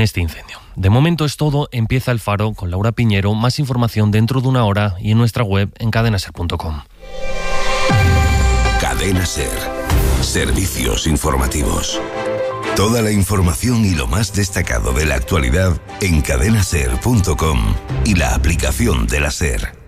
este incendio. De momento es todo. Empieza El Faro con Laura Piñero. Más información dentro de una hora y en nuestra web en cadenaser.com. Cadena Ser. Servicios informativos. Toda la información y lo más destacado de la actualidad en cadenaser.com y la aplicación de la SER.